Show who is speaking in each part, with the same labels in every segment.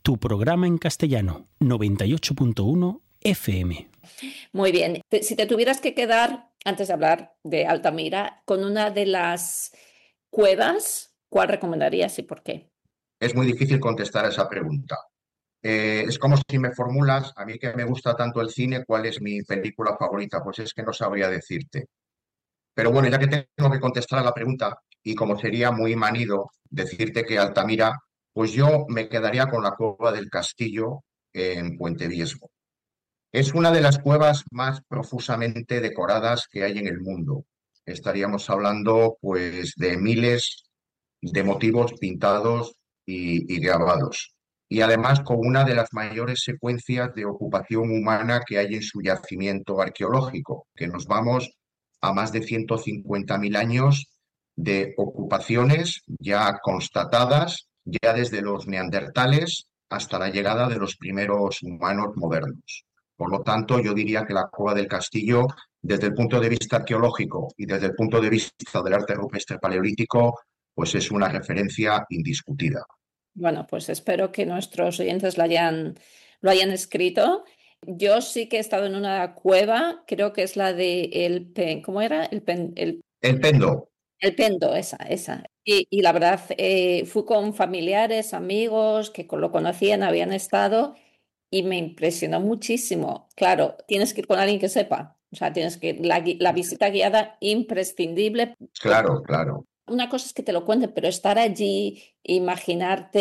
Speaker 1: tu programa en castellano, 98.1 FM.
Speaker 2: Muy bien. Si te tuvieras que quedar, antes de hablar de Altamira, con una de las cuevas, ¿cuál recomendarías y por qué?
Speaker 3: Es muy difícil contestar a esa pregunta. Es como si me formulas, a mí que me gusta tanto el cine, ¿cuál es mi película favorita? Pues es que no sabría decirte. Pero bueno, ya que tengo que contestar a la pregunta, y como sería muy manido decirte que Altamira, pues yo me quedaría con la Cueva del Castillo en Puente Viesgo. Es una de las cuevas más profusamente decoradas que hay en el mundo. Estaríamos hablando, pues, de miles de motivos pintados y grabados. Y además con una de las mayores secuencias de ocupación humana que hay en su yacimiento arqueológico, que nos vamos a más de 150.000 años de ocupaciones ya constatadas, ya desde los neandertales hasta la llegada de los primeros humanos modernos. Por lo tanto, yo diría que la Cueva del Castillo, desde el punto de vista arqueológico y desde el punto de vista del arte rupestre paleolítico, pues es una referencia indiscutida.
Speaker 2: Bueno, pues espero que nuestros oyentes lo hayan escrito. Yo sí que he estado en una cueva, creo que es la de ¿cómo era?
Speaker 3: El Pendo.
Speaker 2: El Pendo, esa. Y la verdad, fui con familiares, amigos que lo conocían, habían estado y me impresionó muchísimo. Claro, tienes que ir con alguien que sepa. O sea, tienes que la visita guiada imprescindible.
Speaker 3: Claro, claro.
Speaker 2: Una cosa es que te lo cuenten, pero estar allí, imaginarte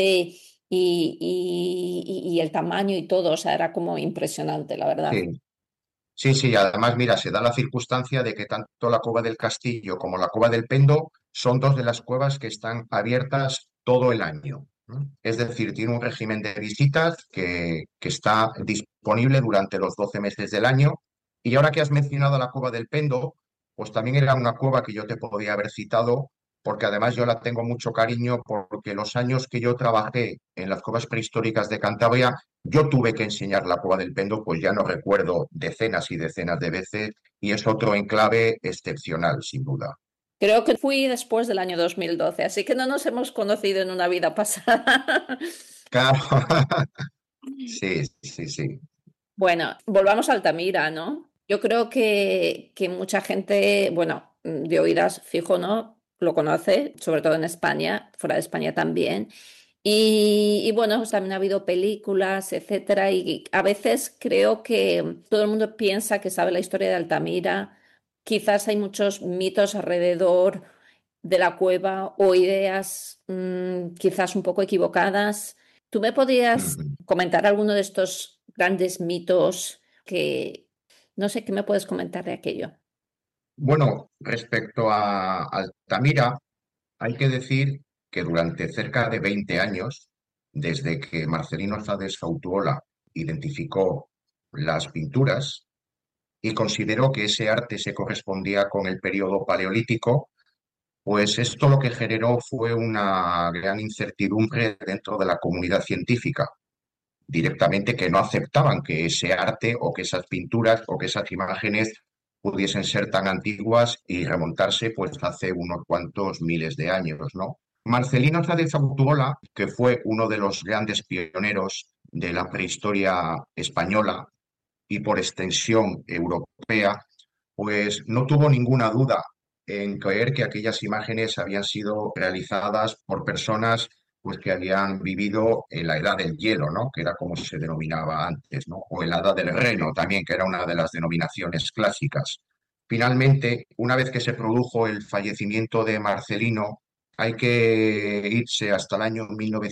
Speaker 2: y el tamaño y todo, o sea, era como impresionante, la verdad.
Speaker 3: Sí. Sí, además, mira, se da la circunstancia de que tanto la Cueva del Castillo como la Cueva del Pendo son dos de las cuevas que están abiertas todo el año, ¿no? Es decir, tiene un régimen de visitas que está disponible durante los 12 meses del año. Y ahora que has mencionado la Cueva del Pendo, pues también era una cueva que yo te podría haber citado, porque además yo la tengo mucho cariño, porque los años que yo trabajé en las cuevas prehistóricas de Cantabria, yo tuve que enseñar la Cueva del Pendo, pues ya no recuerdo decenas y decenas de veces, y es otro enclave excepcional, sin duda.
Speaker 2: Creo que fui después del año 2012, así que no nos hemos conocido en una vida pasada.
Speaker 3: Claro, sí.
Speaker 2: Bueno, volvamos a Altamira, ¿no? Yo creo que mucha gente, bueno, de oídas fijo, ¿no? Lo conoce, sobre todo en España, fuera de España también. Y bueno, pues también ha habido películas, etcétera, y a veces creo que todo el mundo piensa que sabe la historia de Altamira. Quizás hay muchos mitos alrededor de la cueva o ideas quizás un poco equivocadas. ¿Tú me podrías
Speaker 3: Ujú.
Speaker 2: comentar alguno de estos grandes mitos que, no sé, qué me puedes comentar de aquello?
Speaker 3: Bueno, respecto a Altamira, hay que decir que durante cerca de 20 años, desde que Marcelino Zades Fautuola identificó las pinturas y consideró que ese arte se correspondía con el periodo paleolítico, pues esto lo que generó fue una gran incertidumbre dentro de la comunidad científica, directamente que no aceptaban que ese arte o que esas pinturas o que esas imágenes pudiesen ser tan antiguas y remontarse pues hace unos cuantos miles de años, ¿no? Marcelino Sáenz de Autuola, que fue uno de los grandes pioneros de la prehistoria española y por extensión europea, pues no tuvo ninguna duda en creer que aquellas imágenes habían sido realizadas por personas pues que habían vivido en la edad del hielo, ¿no? Que era como se denominaba antes, ¿no? O en la edad del Reno también, que era una de las denominaciones clásicas. Finalmente, una vez que se produjo el fallecimiento de Marcelino, hay que irse hasta el año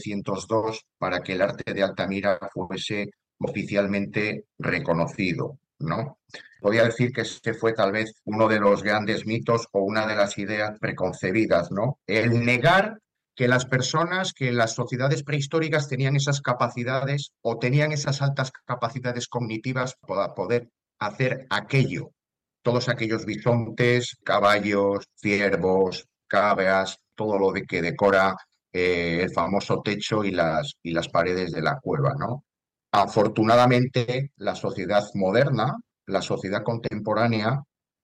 Speaker 3: 1902 para que el arte de Altamira fuese oficialmente reconocido, ¿no? Podría decir que este fue tal vez uno de los grandes mitos o una de las ideas preconcebidas, ¿no? El negar que las personas, que las sociedades prehistóricas tenían esas capacidades o tenían esas altas capacidades cognitivas para poder hacer aquello. Todos aquellos bisontes, caballos, ciervos, cabras, todo lo de que decora el famoso techo y las paredes de la cueva, ¿no? Afortunadamente, la sociedad moderna, la sociedad contemporánea,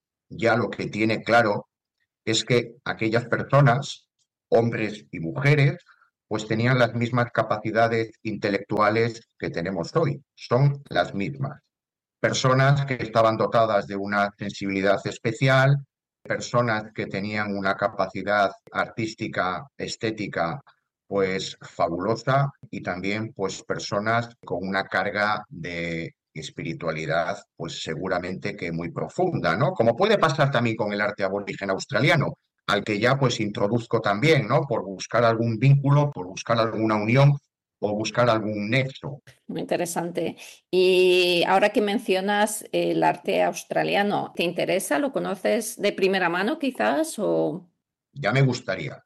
Speaker 3: ya lo que tiene claro es que aquellas personas, hombres y mujeres, pues tenían las mismas capacidades intelectuales que tenemos hoy. Son las mismas. Personas que estaban dotadas de una sensibilidad especial, personas que tenían una capacidad artística, estética, pues fabulosa, y también pues personas con una carga de espiritualidad, pues seguramente que muy profunda, ¿no? Como puede pasar también con el arte aborigen australiano, al que ya pues introduzco también, ¿no? Por buscar algún vínculo, por buscar alguna unión o buscar algún nexo.
Speaker 2: Muy interesante. Y ahora que mencionas el arte australiano, ¿te interesa? ¿Lo conoces de primera mano quizás? O...
Speaker 3: Ya me gustaría,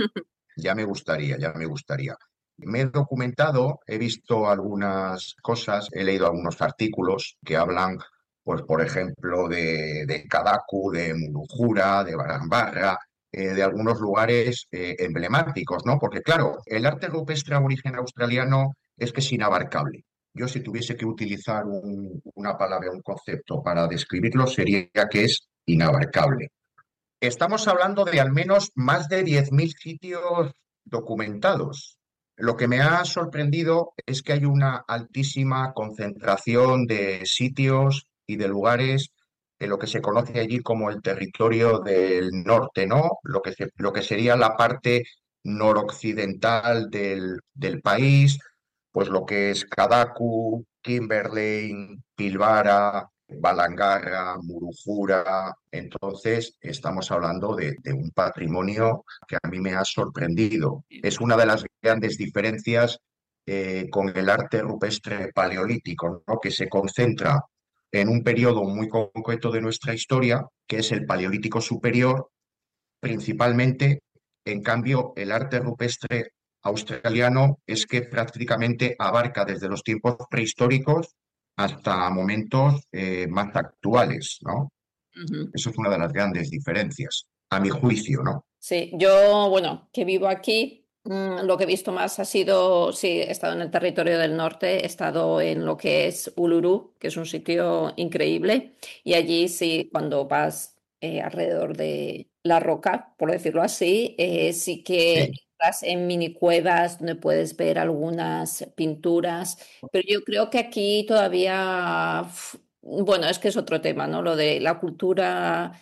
Speaker 3: ya me gustaría, ya me gustaría. Me he documentado, he visto algunas cosas, he leído algunos artículos que hablan, pues, por ejemplo, de Kadaku, de Murujura, de Barambarra, de algunos lugares emblemáticos, ¿no? Porque, claro, el arte rupestre aborigen australiano es que es inabarcable. Yo, si tuviese que utilizar una palabra, un concepto para describirlo, sería que es inabarcable. Estamos hablando de al menos más de 10.000 sitios documentados. Lo que me ha sorprendido es que hay una altísima concentración de sitios y de lugares en lo que se conoce allí como el territorio del norte, ¿no? Lo que sería la parte noroccidental del país, pues lo que es Kadaku, Kimberley, Pilbara, Balangarra, Murujura. Entonces, estamos hablando de un patrimonio que a mí me ha sorprendido. Es una de las grandes diferencias con el arte rupestre paleolítico, ¿no? Que se concentra en un periodo muy concreto de nuestra historia, que es el Paleolítico Superior, principalmente. En cambio, el arte rupestre australiano es que prácticamente abarca desde los tiempos prehistóricos hasta momentos más actuales, ¿no?
Speaker 2: Ujú.
Speaker 3: Eso es una de las grandes diferencias, a mi juicio, ¿no?
Speaker 2: Sí, yo, bueno, que vivo aquí, lo que he visto más ha sido, sí, he estado en el territorio del norte, he estado en lo que es Uluru, que es un sitio increíble, y allí sí, cuando vas alrededor de la roca, por decirlo así, sí que
Speaker 3: Sí,
Speaker 2: estás en mini cuevas donde puedes ver algunas pinturas, pero yo creo que aquí todavía, bueno, es que es otro tema, ¿no? Lo de la cultura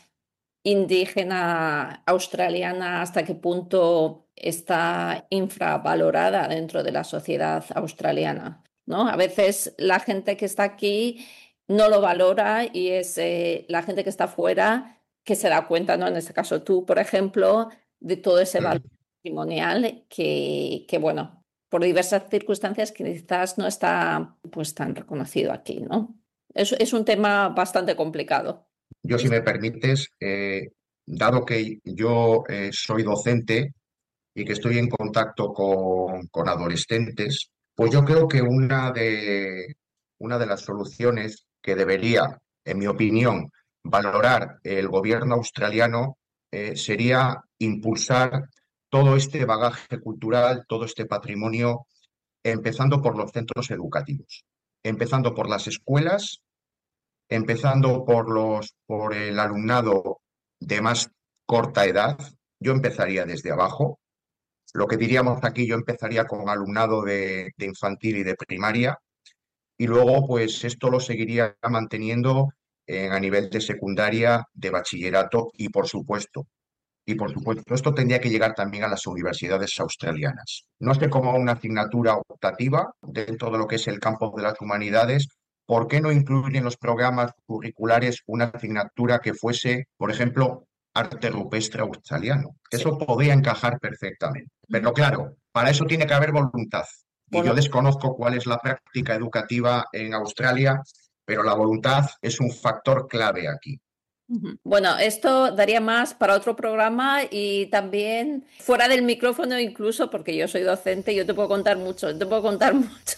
Speaker 2: indígena australiana, hasta qué punto está infravalorada dentro de la sociedad australiana, ¿no? A veces la gente que está aquí no lo valora y es la gente que está fuera que se da cuenta, ¿no? En este caso tú, por ejemplo, de todo ese valor
Speaker 3: mm,
Speaker 2: patrimonial que bueno, por diversas circunstancias quizás no está pues tan reconocido aquí, ¿no? Es un tema bastante complicado.
Speaker 3: yo, si me permites, dado que yo soy docente y que estoy en contacto con adolescentes, pues yo creo que una de las soluciones que debería, en mi opinión, valorar el gobierno australiano sería impulsar todo este bagaje cultural, todo este patrimonio, empezando por los centros educativos, empezando por las escuelas, empezando por el alumnado de más corta edad. Yo empezaría desde abajo. Lo que diríamos aquí, yo empezaría con alumnado de infantil y de primaria, y luego pues esto lo seguiría manteniendo a nivel de secundaria, de bachillerato, y por supuesto, esto tendría que llegar también a las universidades australianas. No sé, como una asignatura optativa dentro de lo que es el campo de las humanidades. ¿Por qué no incluir en los programas curriculares una asignatura que fuese, por ejemplo, arte rupestre australiano?
Speaker 2: Sí.
Speaker 3: Eso podría encajar perfectamente. Pero claro, para eso tiene que haber voluntad. Y
Speaker 2: Bueno,
Speaker 3: yo desconozco cuál es la práctica educativa en Australia, pero la voluntad es un factor clave aquí.
Speaker 2: ujú. Bueno, esto daría más para otro programa y también fuera del micrófono incluso, porque yo soy docente, yo te puedo contar mucho, te puedo contar mucho.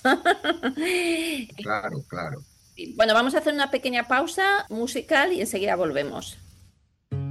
Speaker 3: Claro, claro.
Speaker 2: Bueno, vamos a hacer una pequeña pausa musical y enseguida volvemos.